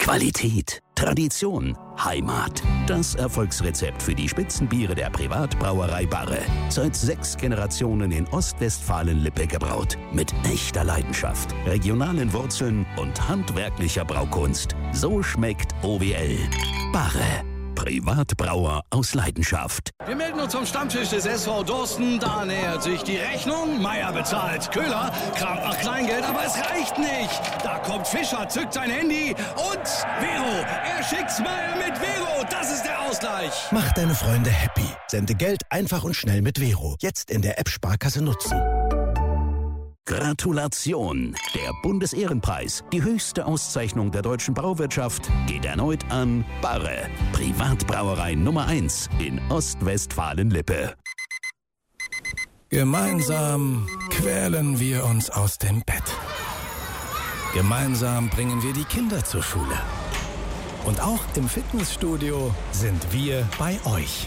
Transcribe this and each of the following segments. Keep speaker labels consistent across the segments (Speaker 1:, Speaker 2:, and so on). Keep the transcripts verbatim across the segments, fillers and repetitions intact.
Speaker 1: Qualität, Tradition, Heimat. Das Erfolgsrezept für die Spitzenbiere der Privatbrauerei Barre. Seit sechs Generationen in Ostwestfalen-Lippe gebraut. Mit echter Leidenschaft, regionalen Wurzeln und handwerklicher Braukunst. So schmeckt O W L. Barre. Privatbrauer aus Leidenschaft.
Speaker 2: Wir melden uns zum Stammtisch des S V Dorsten. Da nähert sich die Rechnung. Meier bezahlt. Köhler kramt nach Kleingeld, aber es reicht nicht. Da kommt Fischer, zückt sein Handy und Vero. Er schickt's Meier mit Vero. Das ist der Ausgleich.
Speaker 3: Mach deine Freunde happy. Sende Geld einfach und schnell mit Vero. Jetzt in der App Sparkasse nutzen.
Speaker 1: Gratulation! Der Bundesehrenpreis, die höchste Auszeichnung der deutschen Brauwirtschaft, geht erneut an Barre, Privatbrauerei Nummer eins in Ostwestfalen-Lippe.
Speaker 3: Gemeinsam quälen wir uns aus dem Bett. Gemeinsam bringen wir die Kinder zur Schule. Und auch im Fitnessstudio sind wir bei euch.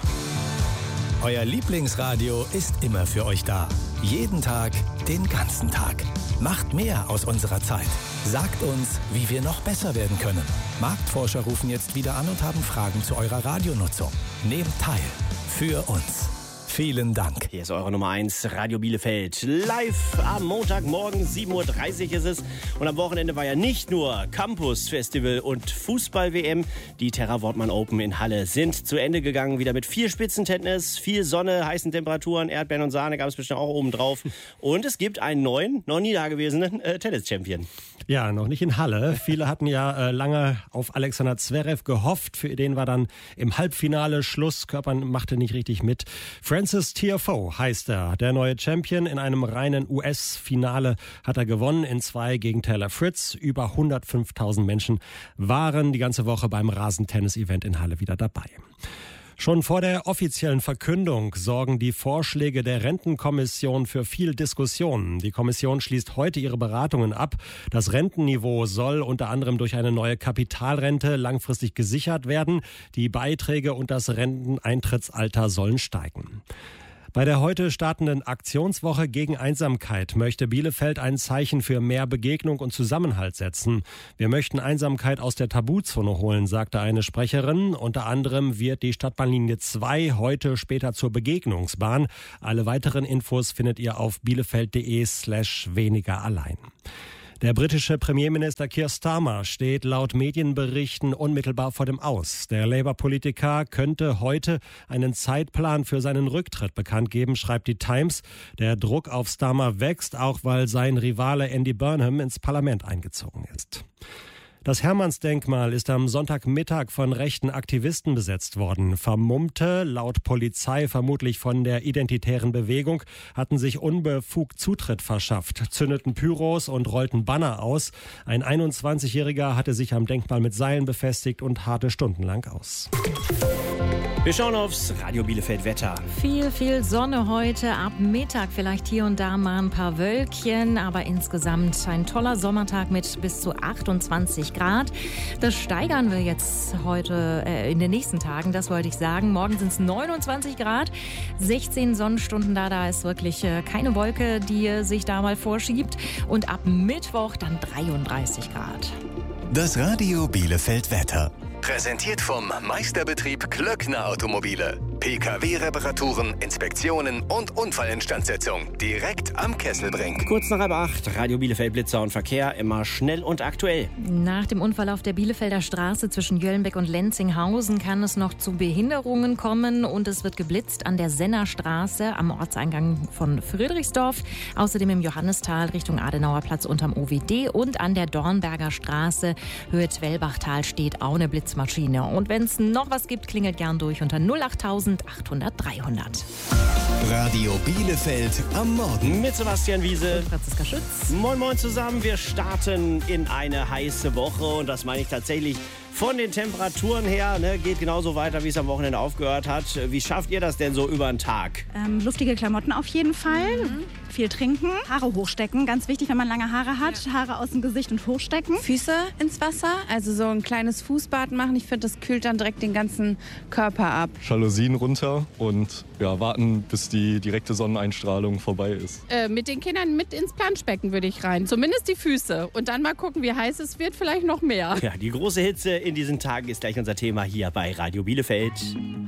Speaker 3: Euer Lieblingsradio ist immer für euch da. Jeden Tag, den ganzen Tag. Macht mehr aus unserer Zeit. Sagt uns, wie wir noch besser werden können. Marktforscher rufen jetzt wieder an und haben Fragen zu eurer Radionutzung. Nehmt teil. Für uns. Vielen Dank.
Speaker 4: Hier ist eure Nummer eins, Radio Bielefeld. Live am Montagmorgen, sieben Uhr dreißig ist es. Und am Wochenende war ja nicht nur Campus Festival und Fußball-W M. Die Terra Wortmann Open in Halle sind zu Ende gegangen. Wieder mit viel Spitzentennis, viel Sonne, heißen Temperaturen, Erdbeeren und Sahne gab es bestimmt auch oben drauf. Und es gibt einen neuen, noch nie dagewesenen äh, Tennis-Champion.
Speaker 5: Ja, noch nicht in Halle. Viele hatten ja äh, lange auf Alexander Zverev gehofft. Für den war dann im Halbfinale Schluss. Körper machte nicht richtig mit. Francis Tiafoe heißt er. Der neue Champion in einem reinen U S-Finale hat er gewonnen. In zwei gegen Taylor Fritz. Über hundertfünftausend Menschen waren die ganze Woche beim Rasentennis-Event in Halle wieder dabei. Schon vor der offiziellen Verkündung sorgen die Vorschläge der Rentenkommission für viel Diskussion. Die Kommission schließt heute ihre Beratungen ab. Das Rentenniveau soll unter anderem durch eine neue Kapitalrente langfristig gesichert werden. Die Beiträge und das Renteneintrittsalter sollen steigen. Bei der heute startenden Aktionswoche gegen Einsamkeit möchte Bielefeld ein Zeichen für mehr Begegnung und Zusammenhalt setzen. Wir möchten Einsamkeit aus der Tabuzone holen, sagte eine Sprecherin. Unter anderem wird die Stadtbahnlinie zwei heute später zur Begegnungsbahn. Alle weiteren Infos findet ihr auf bielefeld.de slash weniger allein. Der britische Premierminister Keir Starmer steht laut Medienberichten unmittelbar vor dem Aus. Der Labour-Politiker könnte heute einen Zeitplan für seinen Rücktritt bekannt geben, schreibt die Times. Der Druck auf Starmer wächst, auch weil sein Rivale Andy Burnham ins Parlament eingezogen ist. Das Hermannsdenkmal ist am Sonntagmittag von rechten Aktivisten besetzt worden. Vermummte, laut Polizei vermutlich von der Identitären Bewegung, hatten sich unbefugt Zutritt verschafft, zündeten Pyros und rollten Banner aus. Ein einundzwanzigjähriger hatte sich am Denkmal mit Seilen befestigt und harrte stundenlang aus.
Speaker 4: Wir schauen aufs Radio Bielefeld Wetter.
Speaker 6: Viel, viel Sonne heute. Ab Mittag vielleicht hier und da mal ein paar Wölkchen. Aber insgesamt ein toller Sommertag mit bis zu achtundzwanzig Grad. Das steigern wir jetzt heute äh, in den nächsten Tagen. Das wollte ich sagen. Morgen sind es neunundzwanzig Grad. sechzehn Sonnenstunden da. Da ist wirklich äh, keine Wolke, die äh, sich da mal vorschiebt. Und ab Mittwoch dann dreiunddreißig Grad.
Speaker 3: Das Radio Bielefeld Wetter. Präsentiert vom Meisterbetrieb Klöckner Automobile. P K W-Reparaturen, Inspektionen und Unfallinstandsetzung. Direkt am Kesselbrink.
Speaker 4: Kurz nach halb acht, Radio Bielefeld Blitzer und Verkehr, immer schnell und aktuell.
Speaker 6: Nach dem Unfall auf der Bielefelder Straße zwischen Jöllenbeck und Lenzinghausen kann es noch zu Behinderungen kommen und es wird geblitzt an der Sennerstraße am Ortseingang von Friedrichsdorf. Außerdem im Johannistal Richtung Adenauerplatz unterm O W D und an der Dornberger Straße Höhe Twellbachtal steht auch eine Blitzmaschine. Und wenn es noch was gibt, klingelt gern durch unter null acht achthundert dreihundert.
Speaker 3: Radio Bielefeld am Morgen.
Speaker 4: Mit Sebastian Wiese
Speaker 6: und Franziska Schütz.
Speaker 4: Moin Moin zusammen. Wir starten in eine heiße Woche und das meine ich tatsächlich Von den Temperaturen her, ne, geht genauso weiter, wie es am Wochenende aufgehört hat. Wie schafft ihr das denn so über den Tag?
Speaker 7: Ähm, luftige Klamotten auf jeden Fall. Mhm. Viel trinken, Haare hochstecken. Ganz wichtig, wenn man lange Haare hat. Ja. Haare aus dem Gesicht und hochstecken.
Speaker 8: Füße ins Wasser, also so ein kleines Fußbad machen. Ich finde, das kühlt dann direkt den ganzen Körper ab.
Speaker 9: Jalousien runter und ja, warten, bis die direkte Sonneneinstrahlung vorbei ist.
Speaker 10: Äh, mit den Kindern mit ins Planschbecken würde ich rein. Zumindest die Füße. Und dann mal gucken, wie heiß es wird. Vielleicht noch mehr.
Speaker 4: Ja, die große Hitze in diesen Tagen ist gleich unser Thema hier bei Radio Bielefeld.